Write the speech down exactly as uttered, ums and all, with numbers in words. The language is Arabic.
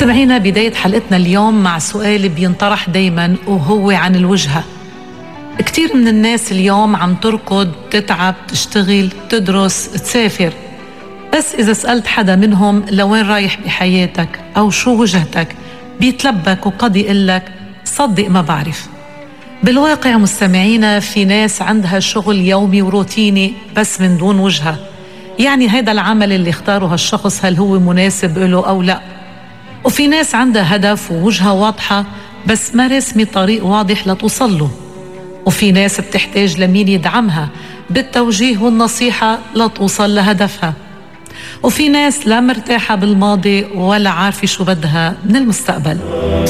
مستمعينا، بداية حلقتنا اليوم مع سؤال بينطرح دايما وهو عن الوجهة. كتير من الناس اليوم عم تركض، تتعب، تشتغل، تدرس، تسافر، بس إذا سألت حدا منهم لوين رايح بحياتك أو شو وجهتك بيتلبك وقد يقلك صدق ما بعرف. بالواقع مستمعينا، في ناس عندها شغل يومي وروتيني بس من دون وجهة، يعني هيدا العمل اللي اختاره هالشخص هل هو مناسب له أو لا. وفي ناس عندها هدف ووجهة واضحة بس ما رسمي طريق واضح لتوصل له. وفي ناس بتحتاج لمين يدعمها بالتوجيه والنصيحة لتوصل لهدفها. وفي ناس لا مرتاحة بالماضي ولا عارفة شو بدها من المستقبل.